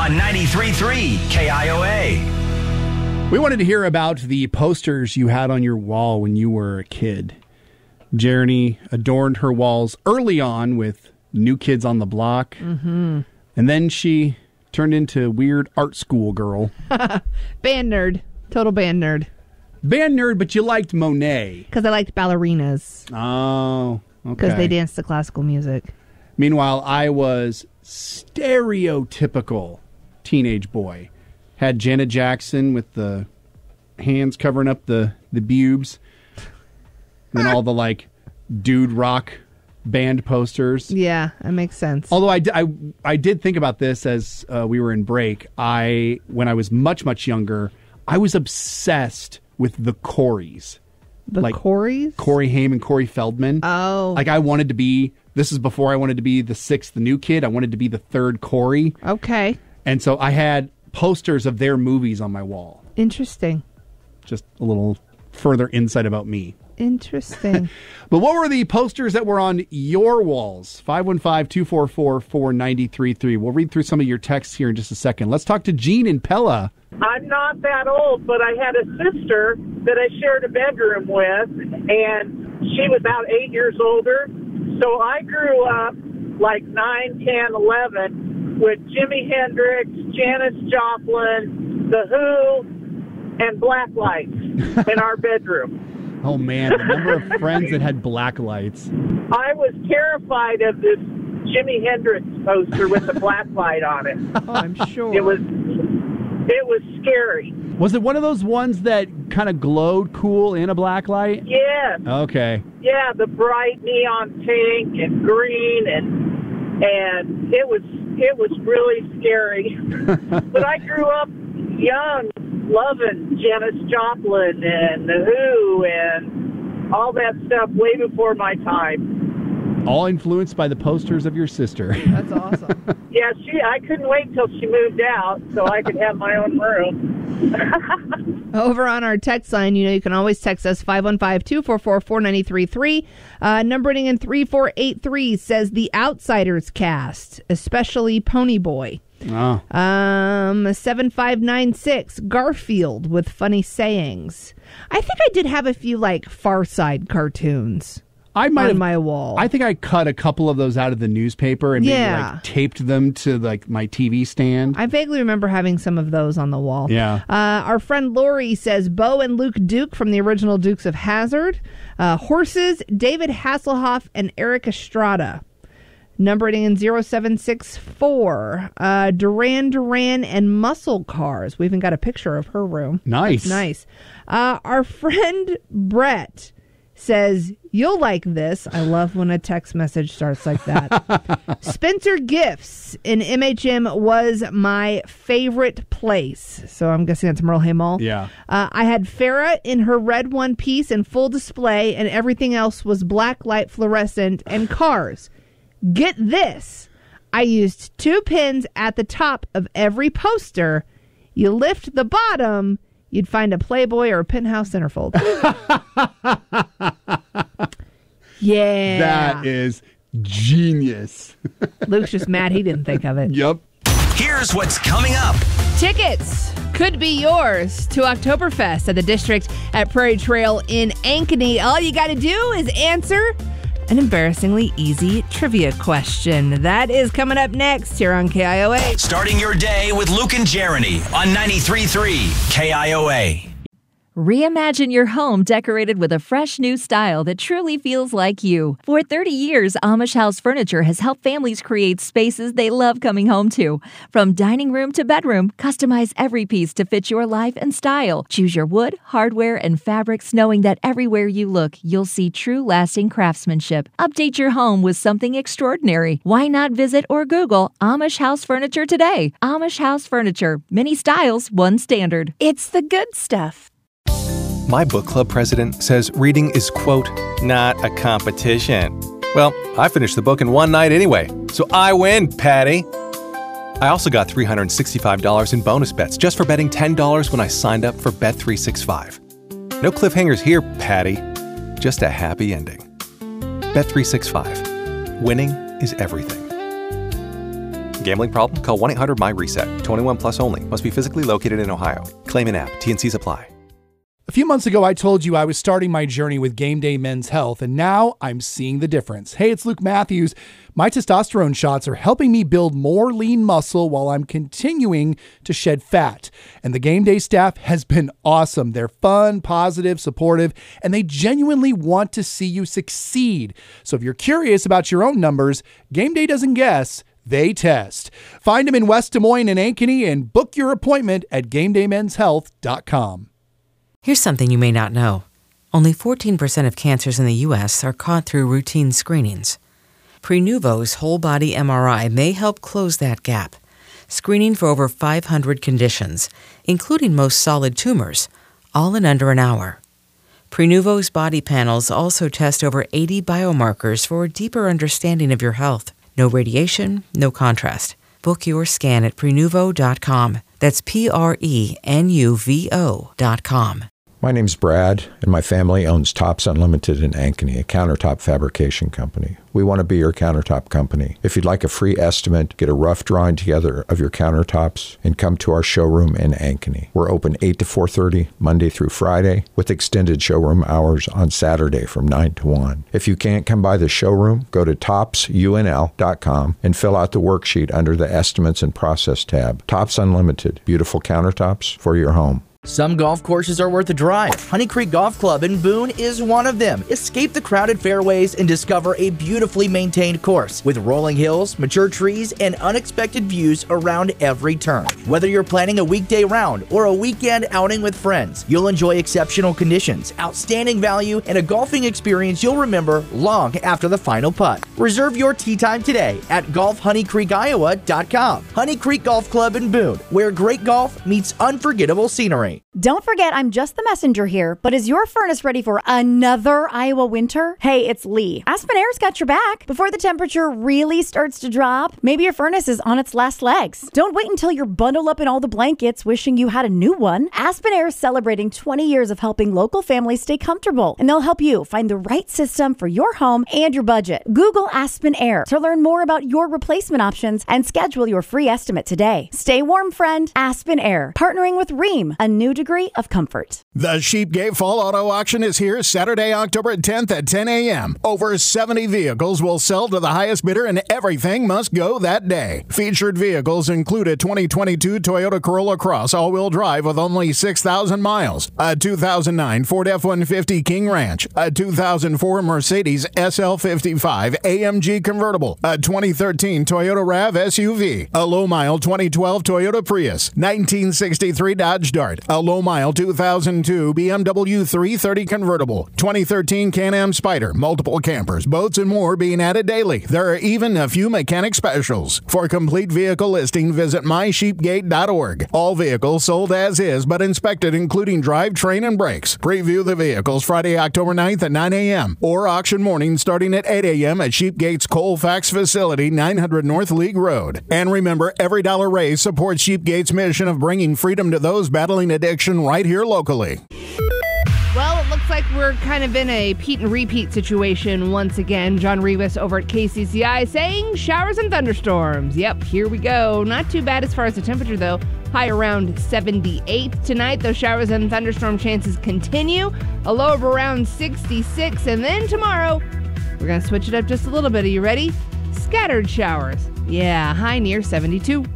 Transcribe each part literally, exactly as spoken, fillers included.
on ninety-three point three K I O A. We wanted to hear about the posters you had on your wall when you were a kid. Jeremy adorned her walls early on with New Kids on the Block. Mm-hmm. And then she turned into weird art school girl. Band nerd. Total band nerd. Band nerd, but you liked Monet. Because I liked ballerinas. Oh, okay. Because they danced to classical music. Meanwhile, I was stereotypical teenage boy. Had Janet Jackson with the hands covering up the, the pubes. And then all the, like, dude rock band posters. Yeah, that makes sense. Although I, I, I did think about this as uh, we were in break. I When I was much, much younger, I was obsessed with the Coreys. The like Coreys? Corey Haim and Corey Feldman. Oh. Like I wanted to be, this is before I wanted to be the sixth new kid. I wanted to be the third Corey. Okay. And so I had posters of their movies on my wall. Interesting. Just a little further insight about me. Interesting. But what were the posters that were on your walls? five one five, two four four, four nine three three. We'll read through some of your texts here in just a second. Let's talk to Jean and Pella. I'm not that old, but I had a sister that I shared a bedroom with, and she was about eight years older. So I grew up like nine, ten, eleven with Jimi Hendrix, Janis Joplin, The Who, and black lights in our bedroom. Oh, man, the number of friends that had black lights. I was terrified of this Jimi Hendrix poster with the black light on it. Oh, I'm sure. It was, it was scary. Was it one of those ones that kind of glowed cool in a black light? Yes. Okay. Yeah, the bright neon pink and green, and and it was it was really scary. But I grew up young, loving Janis Joplin and The Who and all that stuff way before my time. All influenced by the posters of your sister. That's awesome. Yeah, she. I couldn't wait till she moved out so I could have my own room. Over on our text line, you know, you can always text us five one five, two four four, four nine three three. Uh, number ending in three four eight three says The Outsiders cast, especially Ponyboy. Oh. Um, seven five nine six, Garfield with funny sayings. I think I did have a few, like, Far Side cartoons I might on have, my wall. I think I cut a couple of those out of the newspaper and maybe Yeah. like taped them to like my T V stand. I vaguely remember having some of those on the wall. Yeah. Uh, our friend Lori says Bo and Luke Duke from the original Dukes of Hazzard. Uh, horses, David Hasselhoff and Eric Estrada. Numbering in zero seven six four. Uh, Duran Duran and muscle cars. We even got a picture of her room. Nice. That's nice. Uh, our friend Brett says, you'll like this. I love when a text message starts like that. Spencer Gifts in M H M was my favorite place. So I'm guessing that's Merle Hay Mall. Yeah. Uh, I had Farrah in her red one piece in full display, and everything else was black light fluorescent and cars. Get this. I used two pins at the top of every poster. You lift the bottom, you'd find a Playboy or a Penthouse centerfold. Yeah. That is genius. Luke's just mad he didn't think of it. Yep. Here's what's coming up. Tickets could be yours to Oktoberfest at the District at Prairie Trail in Ankeny. All you got to do is answer an embarrassingly easy trivia question. That is coming up next here on K I O A. Starting your day with Luke and Jeremy on ninety-three point three K I O A. Reimagine your home decorated with a fresh new style that truly feels like you. For thirty years, Amish House Furniture has helped families create spaces they love coming home to. From dining room to bedroom, customize every piece to fit your life and style. Choose your wood, hardware, and fabrics knowing that everywhere you look, you'll see true lasting craftsmanship. Update your home with something extraordinary. Why not visit or Google Amish House Furniture today? Amish House Furniture. Many styles, one standard. It's the good stuff. My book club president says reading is, quote, not a competition. Well, I finished the book in one night anyway, so I win, Patty. I also got three hundred sixty-five dollars in bonus bets just for betting ten dollars when I signed up for Bet three sixty-five. No cliffhangers here, Patty. Just a happy ending. Bet three sixty-five. Winning is everything. Gambling problem? Call one eight hundred my reset. twenty-one plus only. Must be physically located in Ohio. Claim in app. T N Cs apply. A few months ago, I told you I was starting my journey with Game Day Men's Health, and now I'm seeing the difference. Hey, it's Luke Matthews. My testosterone shots are helping me build more lean muscle while I'm continuing to shed fat. And the Game Day staff has been awesome. They're fun, positive, supportive, and they genuinely want to see you succeed. So if you're curious about your own numbers, Game Day doesn't guess, they test. Find them in West Des Moines and Ankeny and book your appointment at game day men's health dot com. Here's something you may not know. Only fourteen percent of cancers in the U S are caught through routine screenings. Prenuvo's whole-body M R I may help close that gap, screening for over five hundred conditions, including most solid tumors, all in under an hour. Prenuvo's body panels also test over eighty biomarkers for a deeper understanding of your health. No radiation, no contrast. Book your scan at prenuvo dot com. That's P R E N U V O dot com. My name's Brad, and my family owns Tops Unlimited in Ankeny, a countertop fabrication company. We want to be your countertop company. If you'd like a free estimate, get a rough drawing together of your countertops, and come to our showroom in Ankeny. We're open eight to four thirty, Monday through Friday, with extended showroom hours on Saturday from nine to one. If you can't come by the showroom, go to tops U N L dot com and fill out the worksheet under the Estimates and Process tab. Tops Unlimited, beautiful countertops for your home. Some golf courses are worth a drive. Honey Creek Golf Club in Boone is one of them. Escape the crowded fairways and discover a beautifully maintained course with rolling hills, mature trees, and unexpected views around every turn. Whether you're planning a weekday round or a weekend outing with friends, you'll enjoy exceptional conditions, outstanding value, and a golfing experience you'll remember long after the final putt. Reserve your tee time today at golf honey creek iowa dot com. Honey Creek Golf Club in Boone, where great golf meets unforgettable scenery. Don't forget, I'm just the messenger here, but is your furnace ready for another Iowa winter? Hey, it's Lee. Aspen Air's got your back. Before the temperature really starts to drop, maybe your furnace is on its last legs. Don't wait until you're bundled up in all the blankets wishing you had a new one. Aspen Air is celebrating twenty years of helping local families stay comfortable, and they'll help you find the right system for your home and your budget. Google Aspen Air to learn more about your replacement options and schedule your free estimate today. Stay warm, friend. Aspen Air, partnering with Rheem, a new degree of comfort. The Sheepgate Fall Auto Auction is here Saturday, October tenth at ten a.m. Over seventy vehicles will sell to the highest bidder, and everything must go that day. Featured vehicles include a twenty twenty-two Toyota Corolla Cross all-wheel drive with only six thousand miles, a two thousand nine Ford F one fifty King Ranch, a two thousand four Mercedes S L fifty-five A M G convertible, a twenty thirteen Toyota RAV S U V, a low-mile twenty twelve Toyota Prius, nineteen sixty-three Dodge Dart, a low-mile two thousand two B M W three thirty convertible, twenty thirteen Can-Am Spyder, multiple campers, boats, and more being added daily. There are even a few mechanic specials. For complete vehicle listing, visit my sheepgate dot org. All vehicles sold as is, but inspected including drivetrain and brakes. Preview the vehicles Friday, October ninth at nine a.m. or auction morning starting at eight a.m. at Sheepgate's Colfax facility, nine hundred North League Road. And remember, every dollar raised supports Sheepgate's mission of bringing freedom to those battling addiction right here locally. Well, it looks like we're kind of in a Pete and repeat situation once again. John Rivas over at K C C I saying showers and thunderstorms. Yep, here we go. Not too bad as far as the temperature, though. High around seventy-eight tonight. Those showers and thunderstorm chances continue. A low of around sixty-six. And then tomorrow, we're going to switch it up just a little bit. Are you ready? Scattered showers. Yeah, high near seventy-two.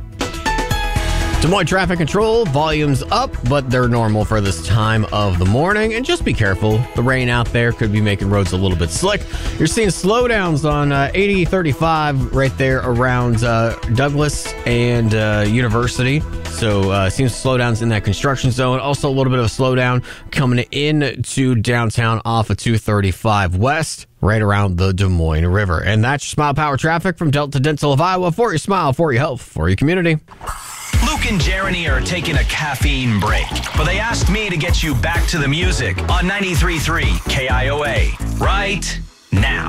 Des Moines Traffic Control, volumes up, but they're normal for this time of the morning. And just be careful. The rain out there could be making roads a little bit slick. You're seeing slowdowns on uh, eighty thirty-five right there around uh, Douglas and uh, University. So uh, seems slowdowns in that construction zone. Also a little bit of a slowdown coming in to downtown off of two thirty-five West, right around the Des Moines River. And that's your Smile Power traffic from Delta Dental of Iowa. For your smile, for your health, for your community. Luke and Jeremy are taking a caffeine break, but they asked me to get you back to the music on ninety-three point three K I O A right now.